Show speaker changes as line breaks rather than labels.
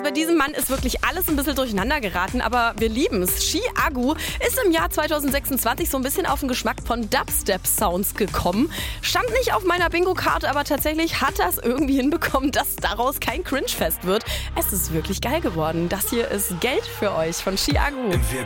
bei diesem Mann ist wirklich alles ein bisschen durcheinander geraten, aber wir lieben es. Chiago ist im Jahr 2026 so ein bisschen auf den Geschmack von Dubstep-Sounds gekommen. Stand nicht auf meiner Bingo-Karte, aber tatsächlich hat er es irgendwie hinbekommen, dass daraus kein Cringe-Fest wird. Es ist wirklich geil geworden. Das hier ist Geld für euch von Chiago.